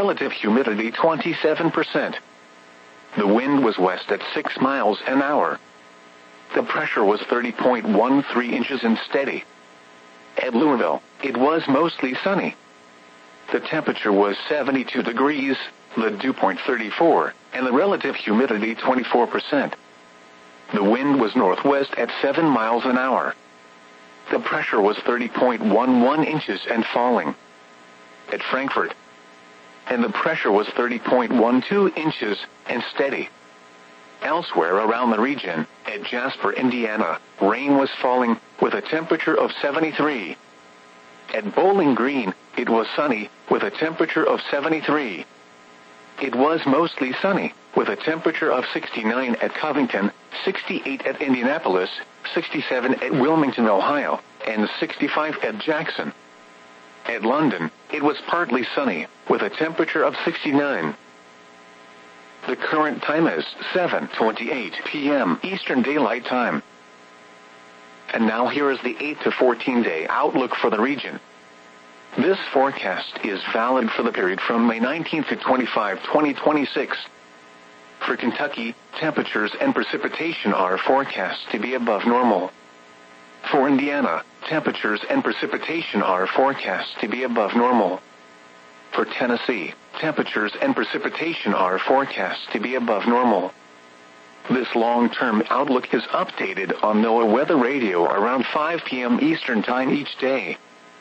relative humidity 27%. The wind was west at 6 miles an hour. The pressure was 30.13 inches and steady. At Louisville, it was mostly sunny. The temperature was 72 degrees, the dew point 34, and the relative humidity 24%. The wind was northwest at 7 miles an hour. The pressure was 30.11 inches and falling. At Frankfort, and the pressure was 30.12 inches and steady. Elsewhere around the region, at Jasper, Indiana, rain was falling with a temperature of 73. At Bowling Green, it was sunny with a temperature of 73. It was mostly sunny with a temperature of 69 at Covington, 68 at Indianapolis, 67 at Wilmington, Ohio, and 65 at Jackson. At London, it was partly sunny with a temperature of 69. The current time is 7:28 p.m. Eastern Daylight Time. And now here is the 8 to 14 day outlook for the region. This forecast is valid for the period from May 19 to 25, 2026. For Kentucky, temperatures and precipitation are forecast to be above normal. For Indiana, temperatures and precipitation are forecast to be above normal. For Tennessee, temperatures and precipitation are forecast to be above normal. This long-term outlook is updated on NOAA Weather Radio around 5 p.m. Eastern Time each day.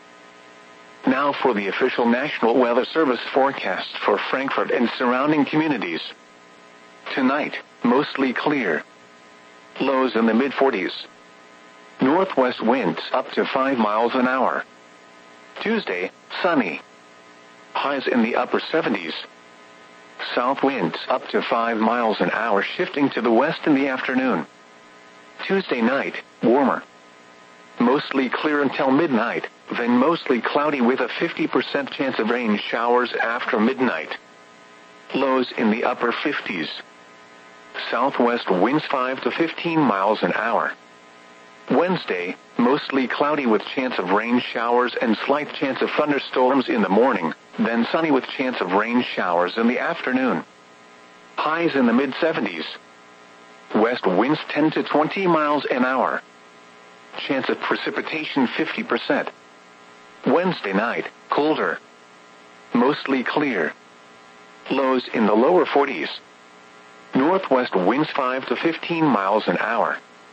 Now for the official National Weather Service forecast for Frankfort and surrounding communities. Tonight, mostly clear. Lows in the mid-40s. Northwest winds up to 5 miles an hour. Tuesday, sunny. Highs in the upper 70s. South winds up to 5 miles an hour, shifting to the west in the afternoon. Tuesday night, warmer. Mostly clear until midnight, then mostly cloudy with a 50% chance of rain showers after midnight. Lows in the upper 50s. Southwest winds 5 to 15 miles an hour. Wednesday, mostly cloudy with chance of rain showers and slight chance of thunderstorms in the morning, then sunny with chance of rain showers in the afternoon. Highs in the mid-70s. West winds 10 to 20 miles an hour. Chance of precipitation 50%. Wednesday night, colder. Mostly clear. Lows in the lower 40s. Northwest winds 5 to 15 miles an hour.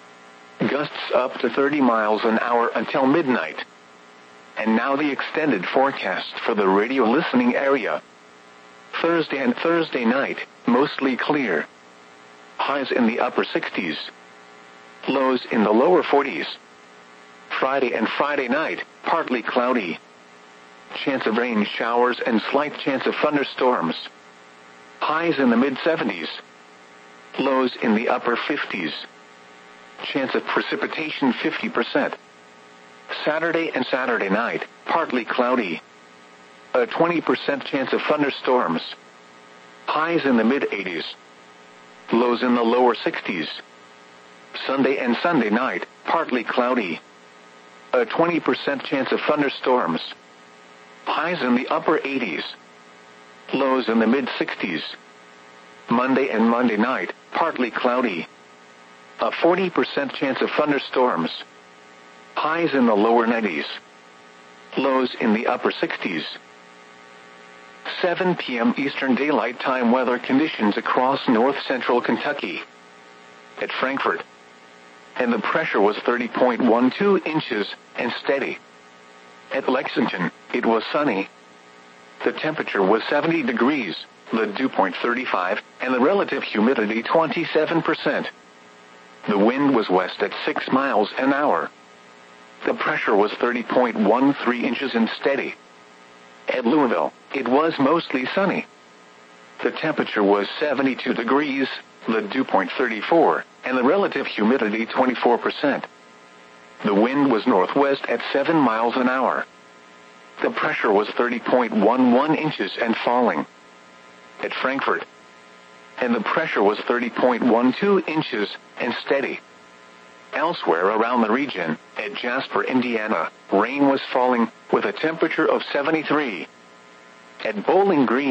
Gusts up to 30 miles an hour until midnight. And now the extended forecast for the radio listening area. Thursday and Thursday night, mostly clear. Highs in the upper 60s. Lows in the lower 40s. Friday and Friday night, partly cloudy. Chance of rain showers and slight chance of thunderstorms. Highs in the mid-70s. Lows in the upper 50s. Chance of precipitation 50%. Saturday and Saturday night, partly cloudy. A 20% chance of thunderstorms. Highs in the mid-80s. Lows in the lower 60s. Sunday and Sunday night, partly cloudy. A 20% chance of thunderstorms. Highs in the upper 80s. Lows in the mid-60s. Monday and Monday night, partly cloudy. A 40% chance of thunderstorms. Highs in the lower 90s. Lows in the upper 60s. 7 p.m. Eastern Daylight Time weather conditions across north-central Kentucky. At Frankfort, and the pressure was 30.12 inches and steady. At Lexington, it was sunny. The temperature was 70 degrees, the dew point 35, and the relative humidity 27%. The wind was west at 6 miles an hour. The pressure was 30.13 inches and steady. At Louisville, it was mostly sunny. The temperature was 72 degrees, the dew point 34, and the relative humidity 24%. The wind was northwest at 7 miles an hour. The pressure was 30.11 inches and falling. At Frankfort, and the pressure was 30.12 inches and steady. Elsewhere around the region, at Jasper, Indiana, rain was falling with a temperature of 73. At Bowling Green,